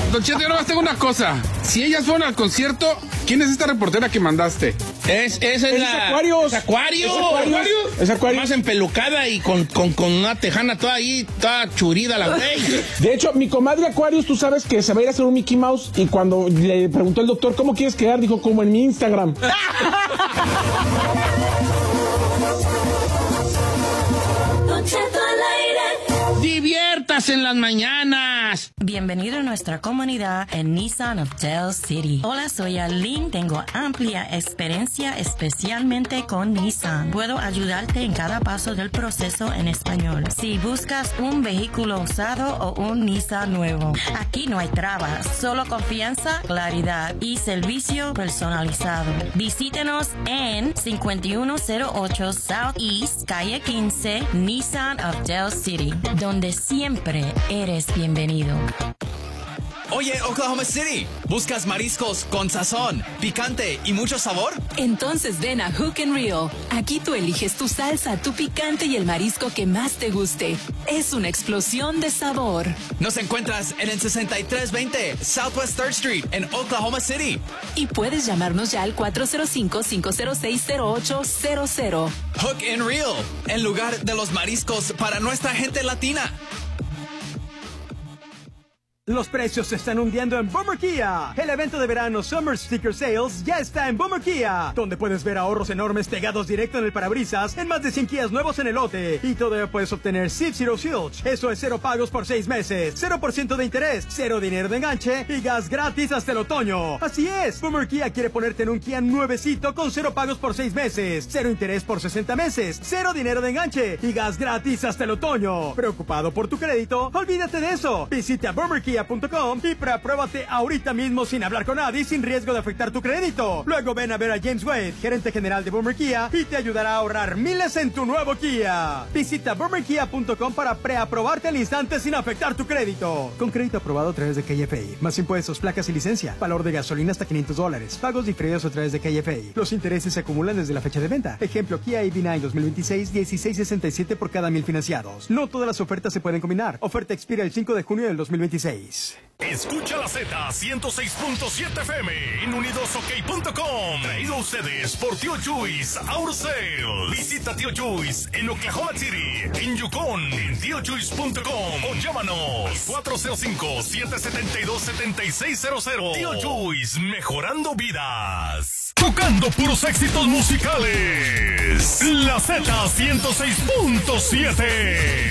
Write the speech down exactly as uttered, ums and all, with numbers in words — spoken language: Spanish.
Don Cheto, yo nomás tengo una cosa. Si ellas fueron al concierto, ¿quién es esta reportera que mandaste? Es, es, es la... Aquarius. Es Aquarius. Es Aquarius. Es Aquarius. Más empelucada y con, con, con una tejana toda ahí, toda churida la güey. De hecho, mi comadre Aquarius, tú sabes que se va a ir a hacer un Mickey Mouse y cuando le preguntó el doctor, ¿cómo quieres quedar? Dijo, como en mi Instagram. Diviértase en las mañanas. Bienvenido a nuestra comunidad en Nissan of Del City. Hola, soy Aline. Tengo amplia experiencia especialmente con Nissan. Puedo ayudarte en cada paso del proceso en español. Si buscas un vehículo usado o un Nissan nuevo, aquí no hay trabas, solo confianza, claridad y servicio personalizado. Visítenos en cincuenta y uno cero ocho Southeast, calle quince, Nissan of Del City, donde siempre eres bienvenido. Oye, Oklahoma City, ¿buscas mariscos con sazón, picante y mucho sabor? Entonces ven a Hook and Reel. Aquí tú eliges tu salsa, tu picante y el marisco que más te guste. Es una explosión de sabor. Nos encuentras en el sesenta y tres veinte Southwest third Street en Oklahoma City. Y puedes llamarnos ya al cuatro cero cinco, cinco cero seis, cero ocho cero cero. Hook and Reel, el lugar de los mariscos para nuestra gente latina. Los precios se están hundiendo en Boomer Kia. El evento de verano Summer Sticker Sales ya está en Boomer Kia, donde puedes ver ahorros enormes pegados directo en el parabrisas en más de cien Kias nuevos en el lote. Y todavía puedes obtener Zip Zero Silch. Eso es cero pagos por seis meses, cero por ciento de interés, cero dinero de enganche y gas gratis hasta el otoño. Así es, Boomer Kia quiere ponerte en un Kia nuevecito con cero pagos por seis meses, cero interés por sesenta meses, cero dinero de enganche y gas gratis hasta el otoño. ¿Preocupado por tu crédito? Olvídate de eso. Visita Boomer Kia punto com y pruébate ahorita mismo sin hablar con nadie, sin riesgo de afectar tu crédito. Luego ven a ver a James Wade, gerente general de Boomer Kia, y te ayudará a ahorrar miles en tu nuevo Kia. Visita Boomer Kia punto com para preaprobarte al instante sin afectar tu crédito. Con crédito aprobado a través de K F A. Más impuestos, placas y licencia. Valor de gasolina hasta quinientos dólares. Pagos diferidos a través de K F A. Los intereses se acumulan desde la fecha de venta. Ejemplo, Kia E V nueve dos mil veintiséis, dieciséis sesenta y siete por cada mil financiados. No todas las ofertas se pueden combinar. Oferta expira el cinco de junio del dos mil veintiséis. Escucha la Z ciento seis punto siete F M en unidos ok punto com. Traído a ustedes por Tío Chuys Auto Sales. Visita Tío Chuys en Oklahoma City, en Yukon, en tío chuys punto com o llámanos cuatro cero cinco, siete siete dos, siete seis cero cero. Tío Chuys, mejorando vidas. Tocando puros éxitos musicales. La Z ciento seis punto siete.